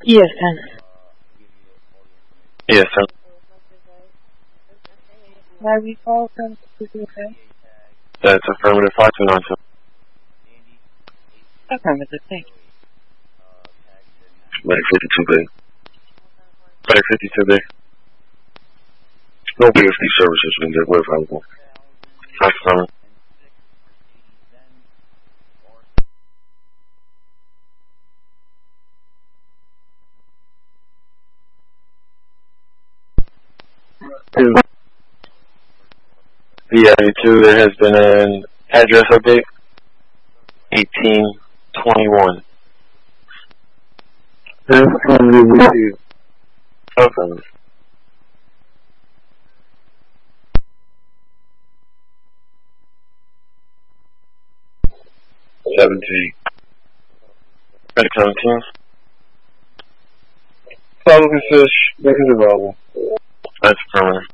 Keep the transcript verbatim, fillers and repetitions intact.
Yes, sir. Yes, sir. Have you called from the okay? That's affirmative five two nine two. Affirmative, thank you. Medic fifty-two B. Medic fifty-two B. No B F D services when they're available. That's fine. Two. B ninety-two, there has been an address update. eighteen twenty-one. That's affirmative with you. Affirmative. seventeen. Medic seventeen. Follow the fish, make it available. That's affirmative.